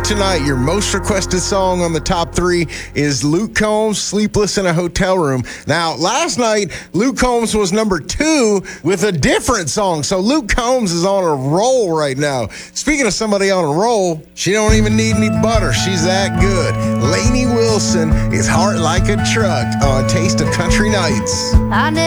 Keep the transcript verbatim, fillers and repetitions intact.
tonight, your most requested song on the top three is Luke Combs, Sleepless in a Hotel Room. Now, last night, Luke Combs was number two with a different song. So Luke Combs is on a roll right now. Speaking of somebody on a roll, she don't even need any butter. She's that good. Lainey Wilson is Heart Like a Truck on Taste of Country Nights. I